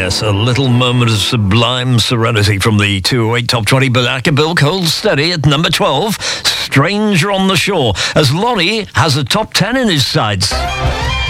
Yes, a little moment of sublime serenity from the 208 Top 20, but Akabilk holds steady at number 12, Stranger on the Shore, as Lonnie has a top 10 in his sights.